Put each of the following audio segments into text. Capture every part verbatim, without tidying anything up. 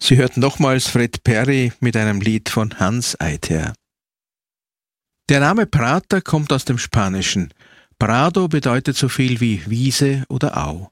Sie hörten nochmals Fred Perry mit einem Lied von Hanns Either. Der Name Prater kommt aus dem Spanischen. Prado bedeutet so viel wie Wiese oder Au.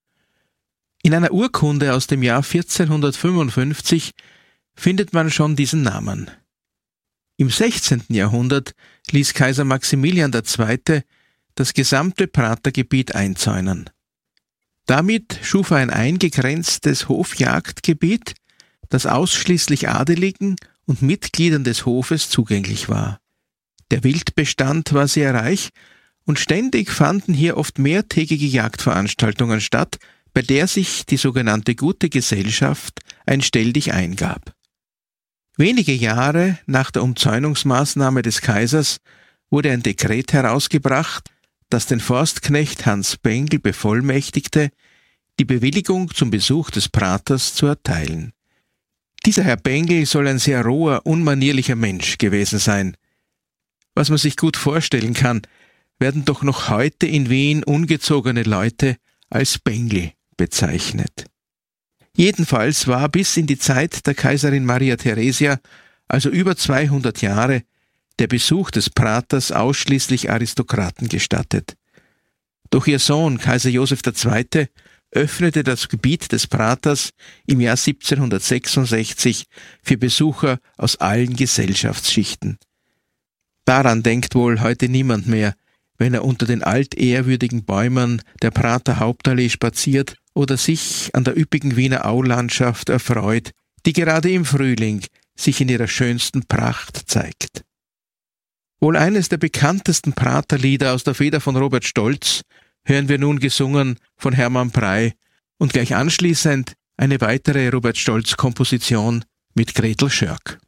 In einer Urkunde aus dem Jahr vierzehnhundertfünfundfünfzig findet man schon diesen Namen. Im sechzehnten Jahrhundert ließ Kaiser Maximilian der Zweite das gesamte Pratergebiet einzäunen. Damit schuf er ein eingegrenztes Hofjagdgebiet, das ausschließlich Adeligen und Mitgliedern des Hofes zugänglich war. Der Wildbestand war sehr reich und ständig fanden hier oft mehrtägige Jagdveranstaltungen statt, bei der sich die sogenannte Gute Gesellschaft ein Stelldich eingab. Wenige Jahre nach der Umzäunungsmaßnahme des Kaisers wurde ein Dekret herausgebracht, das den Forstknecht Hans Bengel bevollmächtigte, die Bewilligung zum Besuch des Praters zu erteilen. Dieser Herr Bengel soll ein sehr roher, unmanierlicher Mensch gewesen sein. Was man sich gut vorstellen kann, werden doch noch heute in Wien ungezogene Leute als Bengel bezeichnet. Jedenfalls war bis in die Zeit der Kaiserin Maria Theresia, also über zweihundert Jahre, der Besuch des Praters ausschließlich Aristokraten gestattet. Doch ihr Sohn, Kaiser Joseph der Zweite, öffnete das Gebiet des Praters im Jahr siebzehnhundertsechsundsechzig für Besucher aus allen Gesellschaftsschichten. Daran denkt wohl heute niemand mehr, wenn er unter den altehrwürdigen Bäumen der Prater Hauptallee spaziert oder sich an der üppigen Wiener Aulandschaft erfreut, die gerade im Frühling sich in ihrer schönsten Pracht zeigt. Wohl eines der bekanntesten Praterlieder aus der Feder von Robert Stolz hören wir nun gesungen von Hermann Prey und gleich anschließend eine weitere Robert Stolz-Komposition mit Gretel Schörk.